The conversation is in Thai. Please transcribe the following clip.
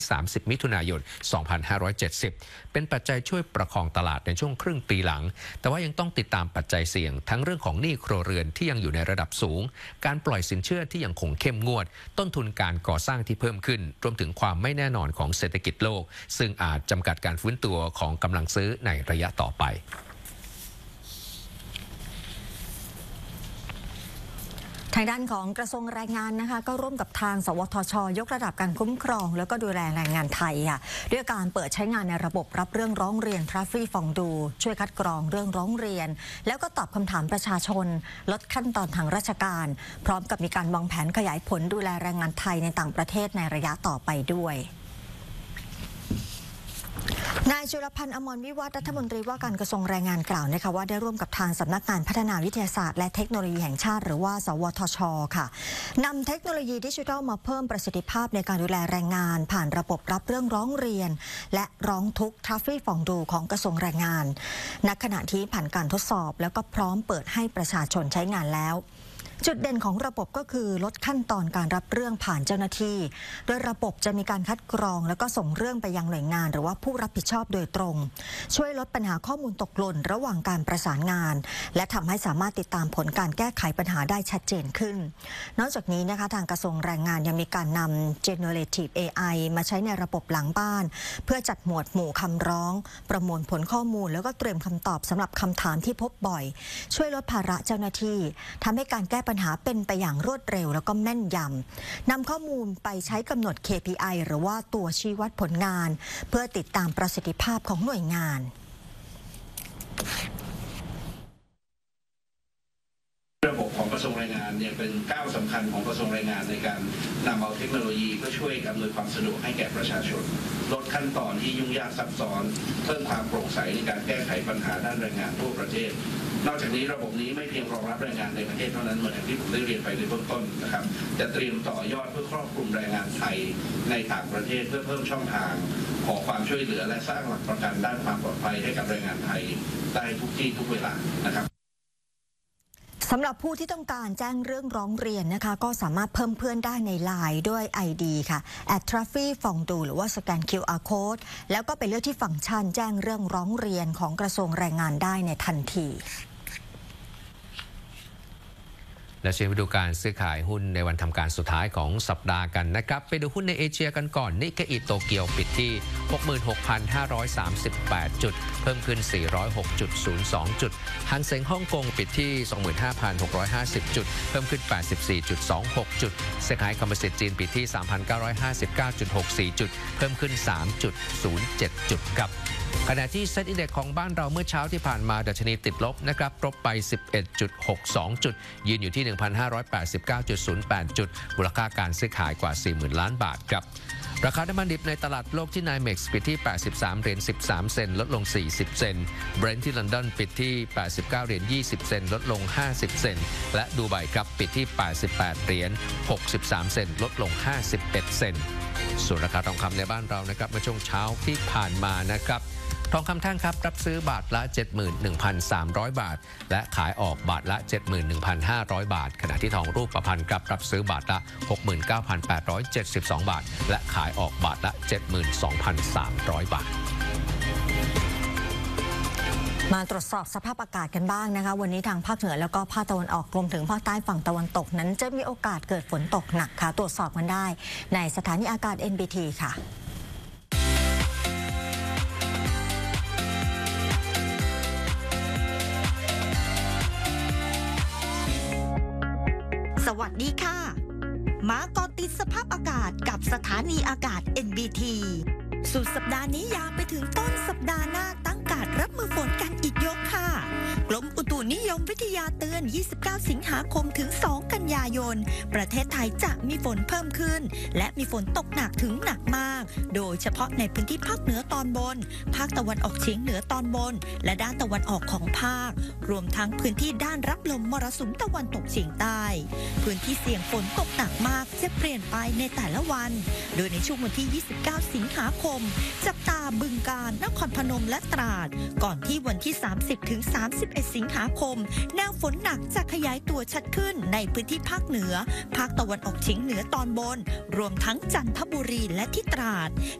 30 มิถุนายน 2570 เป็นปัจจัยช่วยประคองตลาดในช่วงครึ่งปีหลังแต่ว่ายังต้องติดตามปัจจัยเสี่ยงทั้งเรื่องของหนี้ครัวเรือนที่ยังอยู่ในระดับสูงการปล่อยสินเชื่อที่ยังคงเข้มงวดต้นทุนการก่อสร้างที่เพิ่มขึ้นรวมถึงความไม่แน่นอนของเศรษฐกิจโลกซึ่งอาจจำกัดการฟื้นตัวของกำลังซื้อในระยะต่อไปทางด้านของกระทรวงแรงงานนะคะก็ร่วมกับทางสวทช.ยกระดับการคุ้มครองแล้วก็ดูแลแรงงานไทยค่ะด้วยการเปิดใช้งานในระบบรับเรื่องร้องเรียนทราฟฟี่ฟองดูช่วยคัดกรองเรื่องร้องเรียนแล้วก็ตอบคำถามประชาชนลดขั้นตอนทางราชการพร้อมกับมีการวางแผนขยายผลดูแลแรงงานไทยในต่างประเทศในระยะต่อไปด้วยนายจุลพันธ์ อมรวิวัฒน์รัฐมนตรีว่าการกระทรวงแรงงานกล่าวนะคะว่าได้ร่วมกับทางสำนักงานพัฒนาวิทยาศาสตร์และเทคโนโลยีแห่งชาติหรือว่าสวทช.ค่ะนำเทคโนโลยีดิจิทัลมาเพิ่มประสิทธิภาพในการดูแลแรงงานผ่านระบบรับเรื่องร้องเรียนและร้องทุกข์ทราฟฟี่ฟองดูของกระทรวงแรงงานณขณะที่ผ่านการทดสอบแล้วก็พร้อมเปิดให้ประชาชนใช้งานแล้วจุดเด่นของระบบก็คือลดขั้นตอนการรับเรื่องผ่านเจ้าหน้าที่โดยระบบจะมีการคัดกรองแล้วก็ส่งเรื่องไปยังหน่วยงานหรือว่าผู้รับผิดชอบโดยตรงช่วยลดปัญหาข้อมูลตกหล่นระหว่างการประสานงานและทำให้สามารถติดตามผลการแก้ไขปัญหาได้ชัดเจนขึ้นนอกจากนี้นะคะทางกระทรวงแรงงานยังมีการนำ Generative AI มาใช้ในระบบหลังบ้านเพื่อจัดหมวดหมู่คำร้องประมวลผลข้อมูลแล้วก็เตรียมคำตอบสำหรับคำถามที่พบบ่อยช่วยลดภาระเจ้าหน้าที่ทำให้การแก้ปัญหาเป็นไปอย่างรวดเร็วแล้วก็แม่นยำนำข้อมูลไปใช้กำหนด KPI หรือว่าตัวชี้วัดผลงานเพื่อติดตามประสิทธิภาพของหน่วยงานระบบของกระทรวงแรงงานเนี่ยเป็นก้าวสำคัญของกระทรวงแรงงานในการนำเอาเทคโนโลยีเพื่อช่วยอำนวยความสะดวกให้แก่ประชาชนลดขั้นตอนที่ยุ่งยากซับซ้อนเพิ่มความโปร่งใสในการแก้ไขปัญหาด้านแรงงานทั่วประเทศนอกจากนี้ระบบนี้ไม่เพียงรองรับแรงงานในประเทศเท่านั้นเหมือนที่ผมได้เรียนไปในเบื้องต้นนะครับจะเตรียมต่อยอดเพื่อครอบคลุมแรงงานไทยในต่างประเทศเพื่อเพิ่มช่องทางขอความช่วยเหลือและสร้างหลักประกันด้านความปลอดภัยให้กับแรงงานไทยได้ทุกที่ทุกเวลานะครับสำหรับผู้ที่ต้องการแจ้งเรื่องร้องเรียนนะคะก็สามารถเพิ่มเพื่อนได้ใน LINE ด้วย ID ค่ะ @traffic-fongdu หรือว่าสแกน QR Code แล้วก็ไปเลือกที่ฟังก์ชันแจ้งเรื่องร้องเรียนของกระทรวงแรงงานได้ในทันทีและเชิญไปดูการซื้อขายหุ้นในวันทำการสุดท้ายของสัปดาห์กันนะครับไปดูหุ้นในเอเชียกันก่อนนิกเกอิโตเกียวปิดที่ 66,538 จุดเพิ่มขึ้น 406.02 จุดฮันเซ็งฮ่องกงปิดที่ 25,650 จุดเพิ่มขึ้น 84.26 จุดเซี่ยงไฮ้คอมโพสิตจีนปิดที่ 3,959.64 จุดเพิ่มขึ้น 3.07 จุดครับขณะที่เซ็ตอินเด็กซ์ของบ้านเราเมื่อเช้าที่ผ่านมาดัชนีติดลบนะครับลบไป 11.62 จุดยืนอยู่ที่ 1,589.08 จุดมูลค่าการซื้อขายกว่า 40,000 ล้านบาทครับราคาน้ำมันดิบในตลาดโลกที่NYMEXปิดที่ 83 เหรียญ 13 เซนต์ลดลง 40 เซนต์ Brent ที่ลอนดอนปิดที่ 89 เหรียญ 20 เซนต์ลดลง 50 เซนต์และดูไบครับปิดที่ 88 เหรียญ 63 เซนต์ลดลง 51 เซนต์ส่วนราคาทองคำในบ้านเรานะครับเมื่อช่วงเช้าที่ผ่านมานะครับทองคำแท่งครับรับซื้อบาทละ 71,300 บาทและขายออกบาทละ 71,500 บาทขณะที่ทองรูปพรรณครับรับซื้อบาทละ 69,872 บาทและขายออกบาทละ 72,300 บาทมาตรวจสอบสภาพอากาศกันบ้างนะคะวันนี้ทางภาคเหนือแล้วก็ภาคตะวันออกรวมถึงภาคใต้ฝั่งตะวันตกนั้นจะมีโอกาสเกิดฝนตกหนักค่ะตรวจสอบกันได้ในสถานีอากาศ NBT ค่ะสวัสดีค่ะมาเกาะติดสภาพอากาศกับสถานีอากาศ NBT สุดสัปดาห์นี้ยาวไปถึงต้นสัปดาห์หน้าตั้งการรับมือฝนกันอีกยกค่ะกรมอุตุนิยมวิทยาเตือน 29 สิงหาคมถึง 2 กันยายนประเทศไทยจะมีฝนเพิ่มขึ้นและมีฝนตกหนักถึงหนักมากโดยเฉพาะในพื้นที่ภาคเหนือตอนบนภาคตะวันออกเฉียงเหนือตอนบนและด้านตะวันออกของภาครวมทั้งพื้นที่ด้านรับลมมรสุมตะวันตกเฉียงใต้พื้นที่เสี่ยงฝนตกหนักมากจะเปลี่ยนไปในแต่ละวันโดยในช่วงวันที่ 29 สิงหาคมจับตาบึงกาฬนครพนมและตราดก่อนที่วันที่ 30 ถึง 31 สิงหาคมแนวฝนหนักจะขยายตัวชัดขึ้นในพื้นที่ภาคเหนือภาคตะวันออกเฉียงเหนือตอนบนรวมทั้งจันทบุรีและที่ตราด